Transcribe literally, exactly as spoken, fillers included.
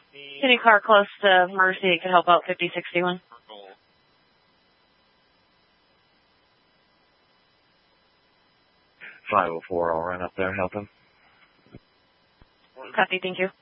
Any car close to Mercy could help out fifty sixty-one. five oh four, I'll run up there and help him. Copy, thank you.